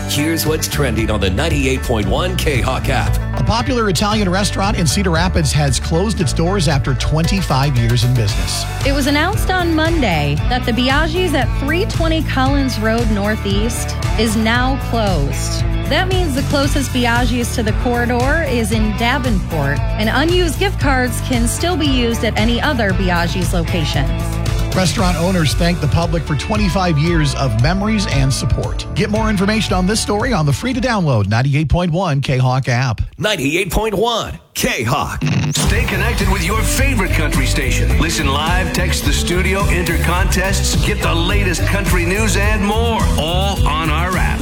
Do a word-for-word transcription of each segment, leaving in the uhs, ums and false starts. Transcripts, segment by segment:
Here's what's trending on the ninety-eight point one K-Hawk app. A popular Italian restaurant in Cedar Rapids has closed its doors after twenty-five years in business. It was announced on Monday that the Biaggi's at three twenty Collins Road Northeast is now closed. That means the closest Biaggi's to the corridor is in Davenport, and unused gift cards can still be used at any other Biaggi's locations. Restaurant owners thank the public for twenty-five years of memories and support. Get more information on this story on the free-to-download ninety-eight point one K-Hawk app. ninety-eight point one K-Hawk. Stay connected with your favorite country station. Listen live, text the studio, enter contests, get the latest country news and more, all on our app.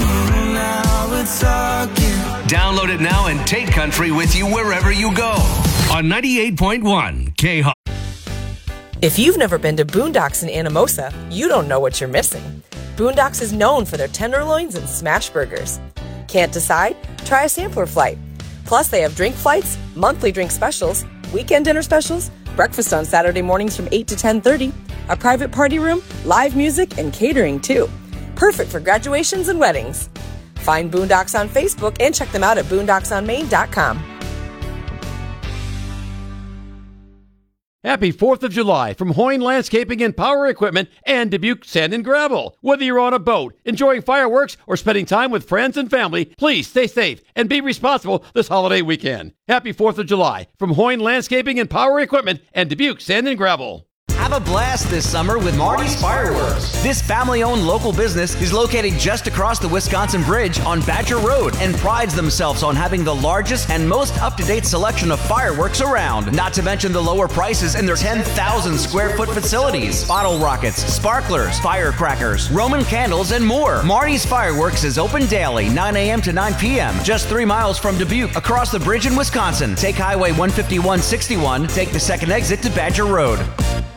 Download it now and take country with you wherever you go. On ninety-eight point one K-Hawk. If you've never been to Boondocks in Anamosa, you don't know what you're missing. Boondocks is known for their tenderloins and smash burgers. Can't decide? Try a sampler flight. Plus, they have drink flights, monthly drink specials, weekend dinner specials, breakfast on Saturday mornings from eight to ten thirty, a private party room, live music, and catering too. Perfect for graduations and weddings. Find Boondocks on Facebook and check them out at boondocks on main dot com. Happy fourth of July from Hoyne Landscaping and Power Equipment and Dubuque Sand and Gravel. Whether you're on a boat, enjoying fireworks, or spending time with friends and family, please stay safe and be responsible this holiday weekend. Happy fourth of July from Hoyne Landscaping and Power Equipment and Dubuque Sand and Gravel. Have a blast this summer with Marty's Fireworks. This family-owned local business is located just across the Wisconsin Bridge on Badger Road and prides themselves on having the largest and most up-to-date selection of fireworks around. Not to mention the lower prices in their ten thousand square foot facilities. Bottle rockets, sparklers, firecrackers, Roman candles, and more. Marty's Fireworks is open daily, nine a.m. to nine p.m. Just three miles from Dubuque, across the bridge in Wisconsin. Take Highway one fifty-one sixty-one, take the second exit to Badger Road.